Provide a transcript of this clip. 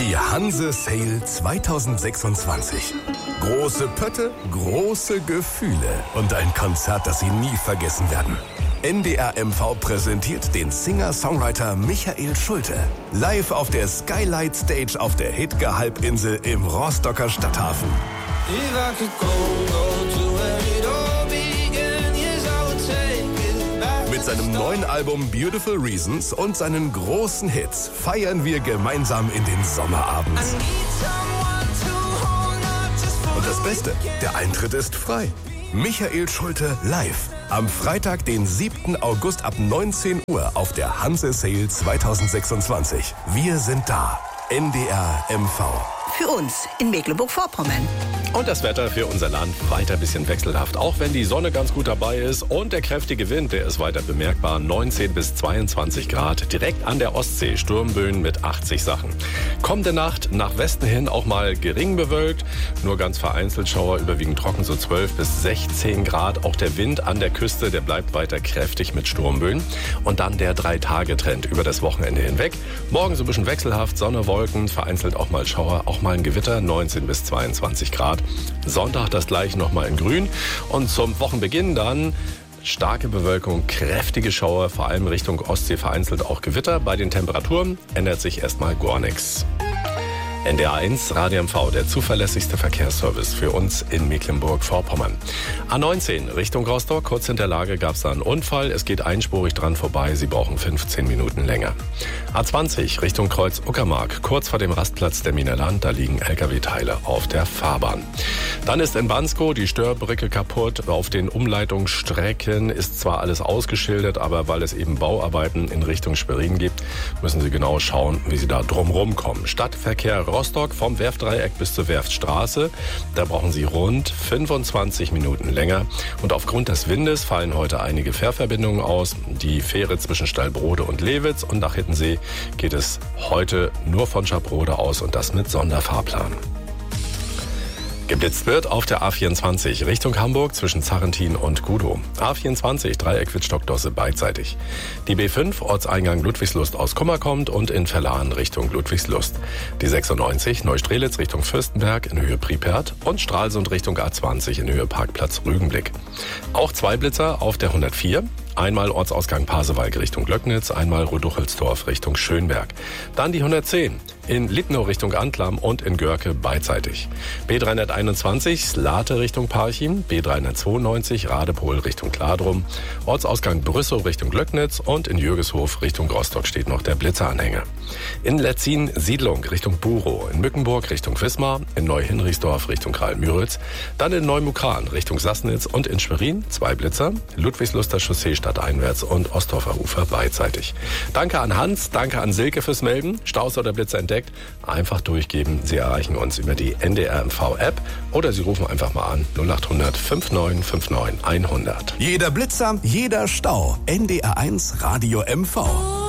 Die Hanse Sale 2026. Große Pötte, große Gefühle und ein Konzert, das Sie nie vergessen werden. NDR MV präsentiert den Singer-Songwriter Michael Schulte. Live auf der Skylight Stage auf der Hidge-Halbinsel im Rostocker Stadthafen. Mit seinem neuen Album Beautiful Reasons und seinen großen Hits feiern wir gemeinsam in den Sommerabend. Und das Beste, der Eintritt ist frei. Michael Schulte live. Am Freitag, den 7. August ab 19 Uhr auf der Hanse Sale 2026. Wir sind da. NDR MV. Für uns in Mecklenburg-Vorpommern. Und das Wetter für unser Land weiter ein bisschen wechselhaft, auch wenn die Sonne ganz gut dabei ist. Und der kräftige Wind, der ist weiter bemerkbar. 19 bis 22 Grad, direkt an der Ostsee. Sturmböen mit 80 Sachen. Kommende Nacht nach Westen hin auch mal gering bewölkt. Nur ganz vereinzelt Schauer, überwiegend trocken, so 12 bis 16 Grad. Auch der Wind an der Küste, der bleibt weiter kräftig mit Sturmböen. Und dann der 3-Tage-Trend über das Wochenende hinweg. Morgen so ein bisschen wechselhaft, Sonne, Wolken, vereinzelt auch mal Schauer, auch mal ein Gewitter, 19 bis 22 Grad. Sonntag das gleiche nochmal in Grün. Und zum Wochenbeginn dann starke Bewölkung, kräftige Schauer, vor allem Richtung Ostsee vereinzelt auch Gewitter. Bei den Temperaturen ändert sich erstmal gar nichts. NDR1 Radio MV, der zuverlässigste Verkehrsservice für uns in Mecklenburg-Vorpommern. A19 Richtung Rostock, kurz hinter Lage gab es da einen Unfall. Es geht einspurig dran vorbei, Sie brauchen 15 Minuten länger. A20 Richtung Kreuz Uckermark, kurz vor dem Rastplatz der Minerland, da liegen LKW-Teile auf der Fahrbahn. Dann ist in Bansko die Störbrücke kaputt. Auf den Umleitungsstrecken ist zwar alles ausgeschildert, aber weil es eben Bauarbeiten in Richtung Schwerin gibt, müssen Sie genau schauen, wie Sie da drumherum kommen. Stadtverkehr Rostock vom Werftdreieck bis zur Werftstraße. Da brauchen Sie rund 25 Minuten länger. Und aufgrund des Windes fallen heute einige Fährverbindungen aus. Die Fähre zwischen Stallbrode und Lewitz und nach Hittensee geht es heute nur von Schabrode aus und das mit Sonderfahrplan. Geblitzt wird auf der A24 Richtung Hamburg zwischen Zarrentin und Gudow. A24 Dreieck Wittstock-Dosse beidseitig. Die B5 Ortseingang Ludwigslust aus Kummer kommt und in Verlahen Richtung Ludwigslust. Die 96 Neustrelitz Richtung Fürstenberg in Höhe Pripert und Stralsund Richtung A20 in Höhe Parkplatz Rügenblick. Auch zwei Blitzer auf der 104. Einmal Ortsausgang Pasewalk Richtung Löcknitz, einmal Roduchelsdorf Richtung Schönberg. Dann die 110 in Litnow Richtung Antlam und in Görke beidseitig. B321 Slate Richtung Parchim, B392 Radepohl Richtung Kladrum, Ortsausgang Brüssow Richtung Löcknitz und in Jürgeshof Richtung Rostock steht noch der Blitzeranhänger. In Letzin Siedlung Richtung Burow, in Mückenburg Richtung Wismar, in Neuhinrichsdorf Richtung Kralmüritz, dann in Neumukran Richtung Sassnitz und in Schwerin zwei Blitzer, Ludwigsluster Chaussee stadteinwärts und Ostdorfer Ufer beidseitig. Danke an Hans, danke an Silke fürs Melden. Staus oder Blitzer entdeckt? Einfach durchgeben. Sie erreichen uns über die NDR MV App oder Sie rufen einfach mal an 0800 5959 100. Jeder Blitzer, jeder Stau. NDR1 Radio MV.